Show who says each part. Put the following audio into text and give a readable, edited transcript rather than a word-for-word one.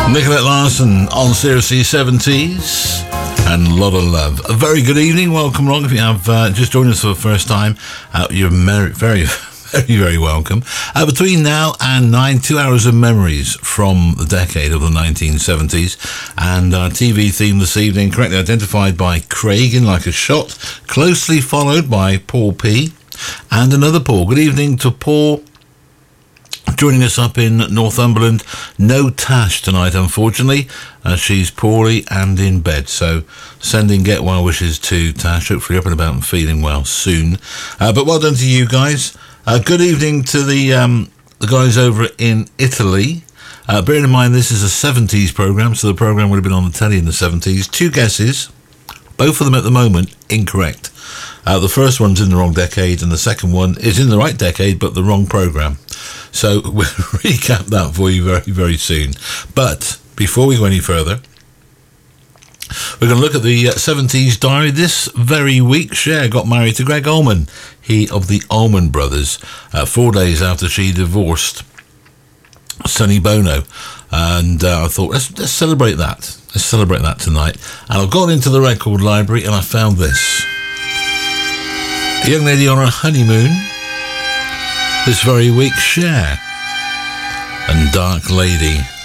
Speaker 1: Nicolette Larson on Seriously 70s and Lot of Love. A very good evening. Welcome along. If you have just joined us for the first time, you're very, very welcome. Between now and 9, 2 hours of memories from the decade of the 1970s. And our TV theme this evening, correctly identified by Craig in Like a Shot, closely followed by Paul P. and another Paul. Good evening to Paul. Joining us up in Northumberland, no Tash tonight, unfortunately. She's poorly and in bed, so sending get well wishes to Tash. Hopefully up and about and feeling well soon. But well done to you guys. Good evening to the guys over in Italy. Bearing in mind this is a 70s programme, so the programme would have been on the telly in the 70s. 2 guesses, both of them at the moment incorrect. The first one's in the wrong decade, and the second one is in the right decade, but the wrong programme. So we'll recap that for you very, very soon. But before we go any further, we're going to look at the 70s diary. This very week, Cher got married to Greg Allman, he of the Allman Brothers, 4 days after she divorced Sonny Bono. And I thought, let's celebrate that. Let's celebrate that tonight. And I've gone into the record library and I found this. A young lady on her honeymoon this very week, Cher and Dark Lady.